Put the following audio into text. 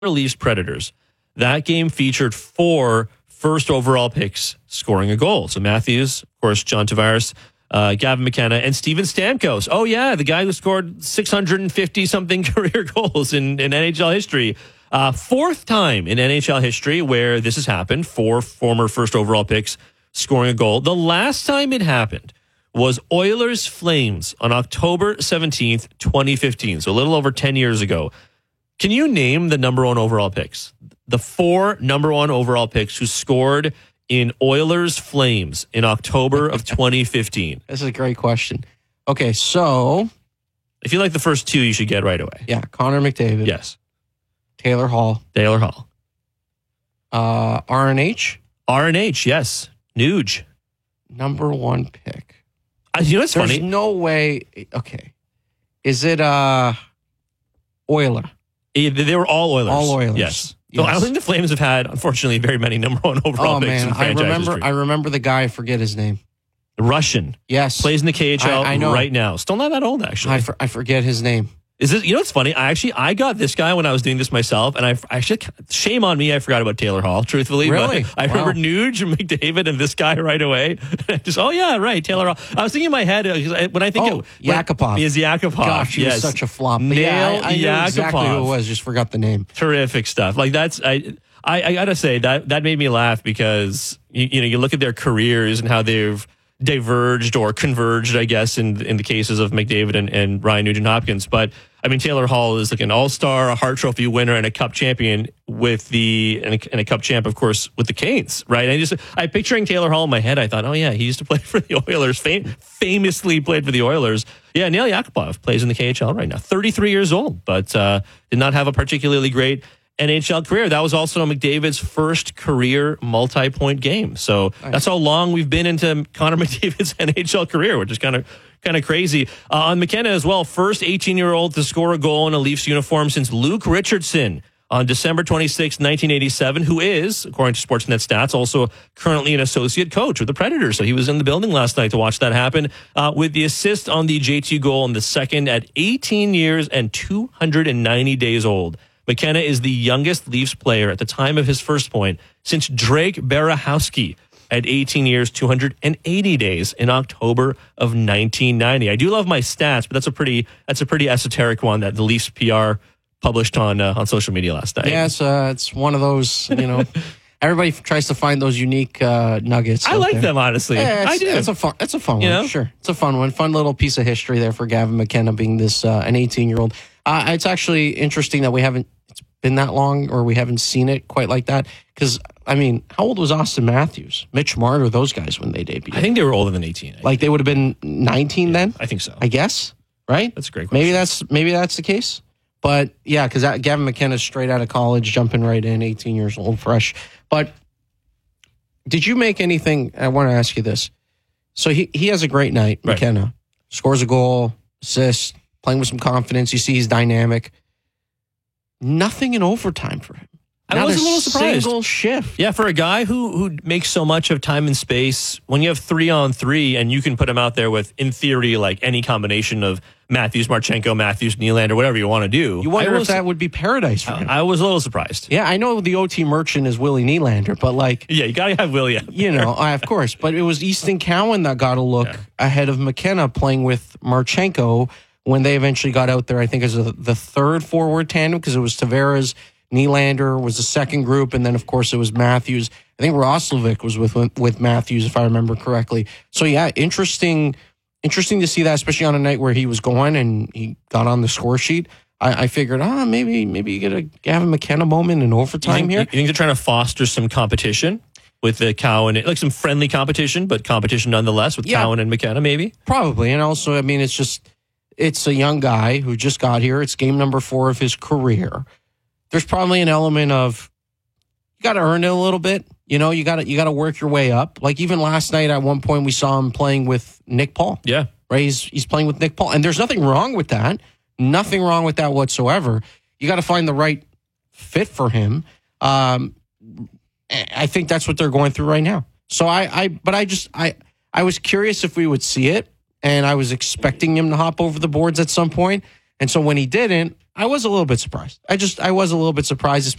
Leafs Predators. That game featured 4 first overall picks scoring a goal. So Matthews, of course, John Tavares, Gavin McKenna, and Steven Stamkos. Oh, yeah, the guy who scored 650-something career goals in NHL history. 4th time in NHL history where this has happened, 4 former first overall picks scoring a goal. The last time it happened was Oilers Flames on October 17th, 2015. So a little over 10 years ago. Can you name the number 1 overall picks? The 4 number 1 overall picks who scored in Oilers Flames in October of 2015. This is a great question. Okay, so if you like the first 2, you should get right away. Yeah, Connor McDavid. Yes. Taylor Hall. RNH? RNH, yes. Nuge. Number 1 pick. You know what's funny? There's no way. Okay. Is it Oiler? They were all Oilers. All Oilers. Yes. So I don't think the Flames have had, unfortunately, very many number 1 overall picks in franchise history. I remember the guy. I forget his name. Russian. Yes. Plays in the KHL I know. right now. Still not that old, actually. I forget his name. Is this? You know what's funny? I got this guy when I was doing this myself, and I actually, shame on me, I forgot about Taylor Hall, truthfully. Really? But I remember Nuge and McDavid and this guy right away. Oh yeah, right, Taylor Hall. I was thinking in my head when I think Yakupov. Is Yakupov. Gosh, he was such a flop. Nail I knew exactly who it was. Just forgot the name. Terrific stuff. Like that's I gotta say that made me laugh because you look at their careers and how they've diverged or converged, I guess, in the cases of McDavid and Ryan Nugent-Hopkins. But I mean, Taylor Hall is like an all-star, a Hart Trophy winner, and a Cup champion and a Cup champ, of course, with the Canes, right? I picturing Taylor Hall in my head. I thought, oh yeah, he used to play for the Oilers, famously played for the Oilers. Yeah, Nail Yakupov plays in the KHL right now, 33 years old, but did not have a particularly great NHL career. That was also McDavid's first career multi-point game. So that's how long we've been into Connor McDavid's NHL career, which is kind of crazy. On McKenna as well, first 18-year-old to score a goal in a Leafs uniform since Luke Richardson on December 26, 1987, who is, according to Sportsnet stats, also currently an associate coach with the Predators. So he was in the building last night to watch that happen with the assist on the JT goal in the second at 18 years and 290 days old. McKenna is the youngest Leafs player at the time of his first point since Drake Berehowski at 18 years, 280 days in October of 1990. I do love my stats, but that's a pretty esoteric one that the Leafs PR published on social media last night. Yeah, it's one of those, everybody tries to find those unique nuggets. I like them, honestly. Yeah, I do. It's a fun one. Sure. It's a fun one. Fun little piece of history there for Gavin McKenna being this an 18-year-old. It's actually interesting that it's been that long or we haven't seen it quite like that. Because, I mean, how old was Austin Matthews, Mitch Marner, those guys when they debuted? I think they were older than 18. Like they would have been 19 then? I think so. I guess, right? That's a great question. Maybe that's the case. But, yeah, because Gavin McKenna's straight out of college, jumping right in, 18 years old, fresh. But did you make anything? I want to ask you this. So he has a great night, right. McKenna. Scores a goal, assists, playing with some confidence. You see he's dynamic. Nothing in overtime for him. I was a little surprised. Single shift. Yeah, for a guy who makes so much of time and space, when you have 3-on-3 and you can put him out there with, in theory, like any combination of Matthews, Marchenko, Matthews, Nylander, whatever you want to do. You wonder if that would be paradise for him. I was a little surprised. Yeah, I know the OT merchant is Willie Nylander, but like... Yeah, you got to have Willie. Of course. But it was Easton Cowan that got a look ahead of McKenna playing with Marchenko when they eventually got out there, I think, as the third forward tandem, because it was Tavares, Nylander was the second group, and then, of course, it was Matthews. I think Roslovic was with Matthews, if I remember correctly. So, yeah, interesting to see that, especially on a night where he was going and he got on the score sheet. I figured, maybe you get a Gavin McKenna moment in overtime here. You think they're trying to foster some competition with the Cowan, like some friendly competition, but competition nonetheless with Cowan and McKenna, maybe? Probably, and also, I mean, it's a young guy who just got here. It's game number 4 of his career. There's probably an element of you got to earn it a little bit. You got to work your way up. Like even last night, at one point, we saw him playing with Nick Paul. Yeah, right. He's playing with Nick Paul, and there's nothing wrong with that. Nothing wrong with that whatsoever. You got to find the right fit for him. I think that's what they're going through right now. So I was curious if we would see it, and I was expecting him to hop over the boards at some point. And so when he didn't, I was a little bit surprised. I was a little bit surprised,